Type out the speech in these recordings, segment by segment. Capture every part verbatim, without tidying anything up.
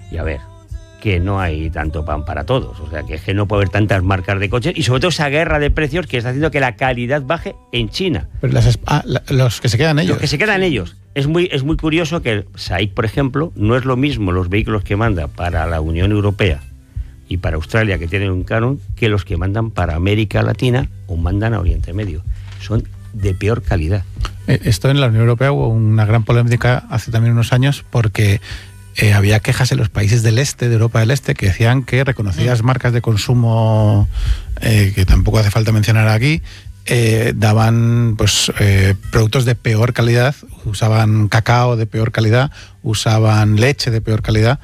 Y a ver, que no hay tanto pan para todos. O sea, que es que no puede haber tantas marcas de coches y sobre todo esa guerra de precios que está haciendo que la calidad baje en China. Pero las, ah, la, los que se quedan ellos. Los que se quedan ellos. Es muy, es muy curioso que S A I C, por ejemplo, no es lo mismo los vehículos que manda para la Unión Europea y para Australia, que tienen un canon, que los que mandan para América Latina o mandan a Oriente Medio. Son de peor calidad. Esto en la Unión Europea hubo una gran polémica hace también unos años porque eh, había quejas en los países del este, de Europa del Este, que decían que reconocidas mm. marcas de consumo, eh, que tampoco hace falta mencionar aquí, eh, daban pues eh, productos de peor calidad, usaban cacao de peor calidad, usaban leche de peor calidad,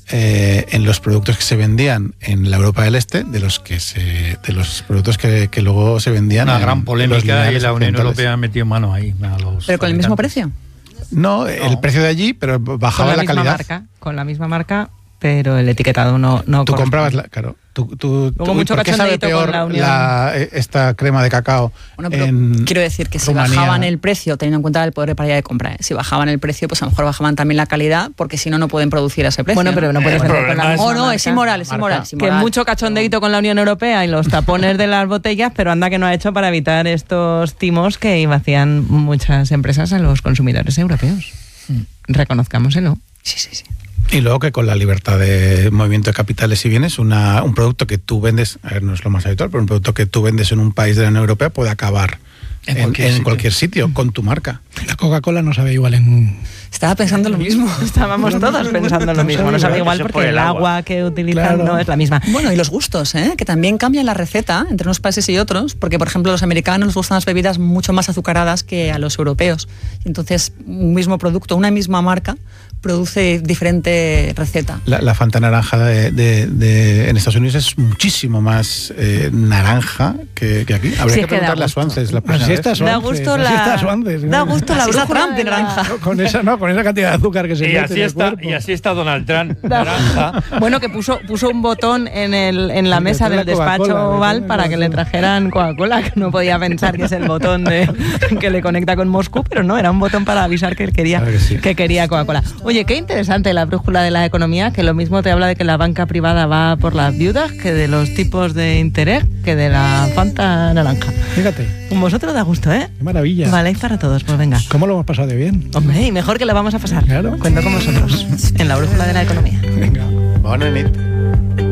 Eh, en los productos que se vendían en la Europa del Este, de los que se, de los productos que, que luego se vendían. Una en, gran polémica y la Unión Europea metió mano ahí. A los ¿Pero con el mismo precio? No, no, el precio de allí, pero bajaba la, la calidad. Marca, con la misma marca, pero el etiquetado no no Tú comprabas, la, claro. Tú, tú, Hubo mucho ¿por qué sabe peor la, la esta crema de cacao? Bueno, pero en quiero decir que si Rumanía, bajaban el precio, teniendo en cuenta el poder de paridad de compra, ¿eh? Si bajaban el precio, pues a lo mejor bajaban también la calidad, porque si no, no pueden producir a ese precio. Bueno, pero no puedes vender con la misma Oh, no, marca. es inmoral, es inmoral, es inmoral. Que mucho cachondeito con la Unión Europea y los tapones de las botellas, pero anda que no ha hecho para evitar estos timos que hacían muchas empresas a los consumidores europeos. Mm. Reconozcámoselo. Sí, sí, sí. Y luego que con la libertad de movimiento de capitales y bienes, una, un producto que tú vendes, a ver, no es lo más habitual, pero un producto que tú vendes en un país de la Unión Europea puede acabar en, en, cualquier, en sitio. cualquier sitio con tu marca. La Coca-Cola no sabe igual en... Estaba pensando lo mismo. Estábamos todos pensando lo mismo. No sabe igual porque el agua que utilizan claro. no es la misma. Bueno, y los gustos, ¿eh? Que también cambian la receta entre unos países y otros, porque, por ejemplo, a los americanos les gustan las bebidas mucho más azucaradas que a los europeos. Entonces, un mismo producto, una misma marca, produce diferente receta. La, la Fanta naranja de, de, de, en Estados Unidos es muchísimo más eh, naranja que, que aquí. Habría sí, que preguntarle a Swances la próxima vez. Da gusto la, da gusto la brújula de naranja. No, con esa no, con esa cantidad de azúcar que se y mete así en el está cuerpo. Y así está Donald Trump, naranja. Bueno, que puso, puso un botón en, el, en la mesa del despacho Oval para que le trajeran Coca-Cola, que no podía pensar que es el botón de, que le conecta con Moscú, pero no, era un botón para avisar que él quería, que, sí. que quería Coca-Cola. Oye, qué interesante la brújula de la economía, que lo mismo te habla de que la banca privada va por las viudas, que de los tipos de interés, que de la Fanta naranja. Fíjate. Con vosotros da gusto, ¿eh? Qué maravilla. Vale, para todos, pues venga. ¿Cómo lo hemos pasado de bien? Hombre, y mejor que la vamos a pasar. Claro. Cuento con vosotros en la brújula de la economía. Venga. Buena nit.